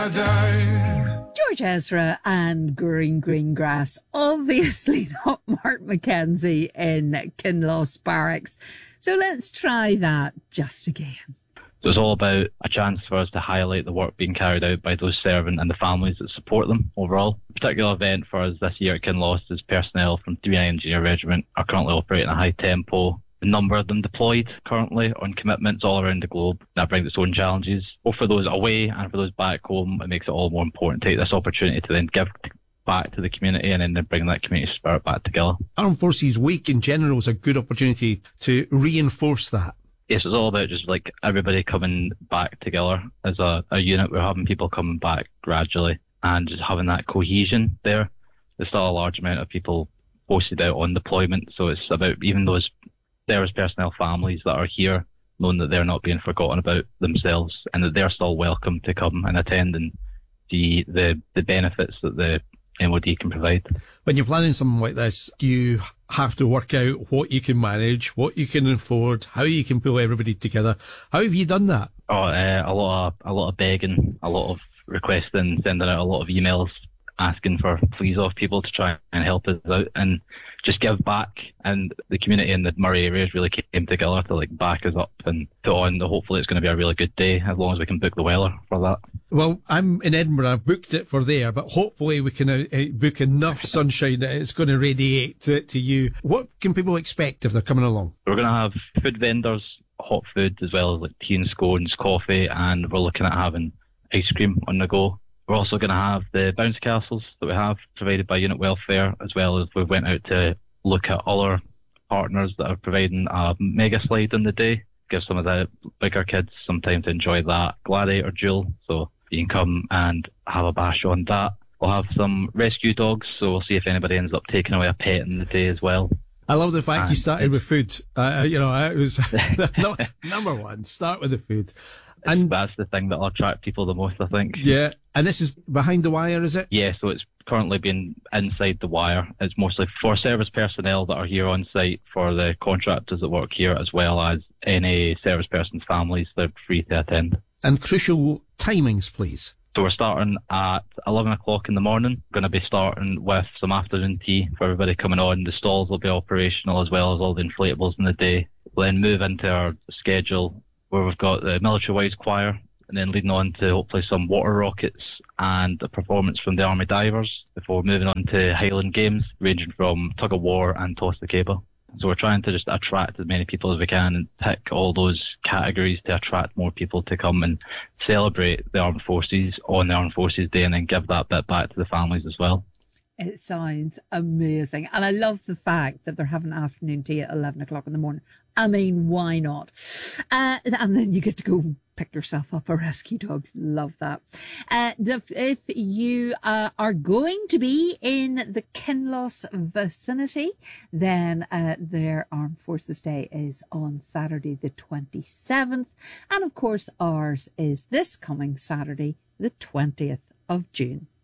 George Ezra and Green Grass. Obviously not Mark Mackenzie in Kinloss Barracks. So let's try that just again. So it's all about a chance for us to highlight the work being carried out by those serving and the families that support them overall. A particular event for us this year at Kinloss is personnel from 39 Engineer Regiment are currently operating a high tempo. A number of them deployed currently on commitments all around the globe. That brings its own challenges, both for those away and for those back home. It makes it all more important to take this opportunity to then give back to the community and then bring that community spirit back together. Armed Forces Week in general is a good opportunity to reinforce that. Yes, it's all about just like everybody coming back together as a unit. We're having people coming back gradually and just having that cohesion there. There's still a large amount of people posted out on deployment, so it's about even those service personnel families that are here, knowing that they're not being forgotten about themselves and that they're still welcome to come and attend and see the benefits that the MOD can provide. When you're planning something like this, you have to work out what you can manage, what you can afford, how you can pull everybody together. How have you done that? A lot of begging, a lot of requesting, sending out a lot of emails, asking for pleas off people to try and help us out and just give back. And the community in the Murray areas really came together to like back us up and put on hopefully it's going to be a really good day as long as we can book the weather for that. Well, I'm in Edinburgh. I've booked it for there, but hopefully we can book enough sunshine that it's going to radiate to you. What can people expect if they're coming along? We're going to have food vendors, hot food, as well as like tea and scones, coffee, and we're looking at having ice cream on the go. We're also going to have the bounce castles that we have provided by Unit Welfare, as well as we went out to look at other partners that are providing a mega slide on the day. Give some of the bigger kids some time to enjoy that gladiator duel. So you can come and have a bash on that. We'll have some rescue dogs, so we'll see if anybody ends up taking away a pet in the day as well. I love the fact you started with food. It was number one, start with the food. And that's the thing that'll attract people the most, I think. Yeah. And this is behind the wire, is it? Yeah, so it's currently being inside the wire. It's mostly for service personnel that are here on site, for the contractors that work here, as well as any service person's families. They're free to attend. And crucial timings, please. So we're starting at 11 o'clock in the morning. We're going to be starting with some afternoon tea for everybody coming on. The stalls will be operational as well as all the inflatables in the day. We'll then move into our schedule where we've got the Military Wives Choir, and then leading on to hopefully some water rockets and a performance from the Army Divers before moving on to Highland Games, ranging from tug of war and toss the cable. So we're trying to just attract as many people as we can and pick all those categories to attract more people to come and celebrate the Armed Forces on the Armed Forces Day and then give that bit back to the families as well. It sounds amazing. And I love the fact that they're having afternoon tea at 11 o'clock in the morning. I mean, why not? And then you get to go pick yourself up a rescue dog. Love that. If you are going to be in the Kinloss vicinity, then their Armed Forces Day is on Saturday the 27th. And of course, ours is this coming Saturday, the 20th of June.